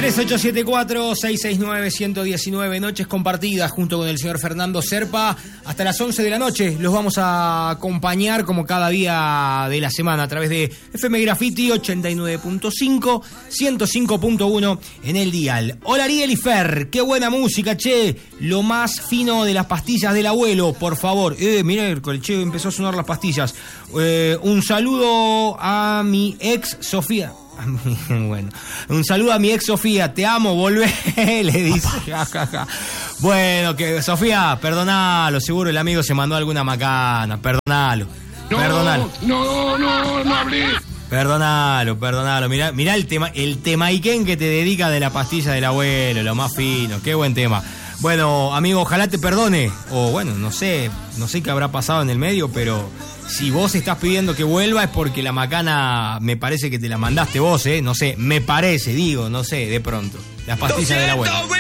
3874-669-119, noches compartidas junto con el señor Fernando Serpa hasta las 11 de la noche. Los vamos a acompañar como cada día de la semana a través de FM Graffiti 89.5, 105.1 en el dial. Hola Ariel y Fer, qué buena música, che. Lo más fino de las pastillas del abuelo, por favor. Mirá, el che empezó a sonar las pastillas. Un saludo a mi ex Sofía. Bueno, un saludo a mi ex Sofía, te amo, volvé, le dice. Bueno, que Sofía, perdonalo, seguro el amigo se mandó alguna macana, perdonalo. No hablé. Perdonalo, mirá el tema Iken que te dedica de la pastilla del abuelo, lo más fino, qué buen tema. Bueno, amigo, ojalá te perdone, o bueno, no sé qué habrá pasado en el medio, pero si vos estás pidiendo que vuelva es porque la macana me parece que te la mandaste vos, no sé, me parece, digo, no sé, de pronto. Las pastillas del abuelo.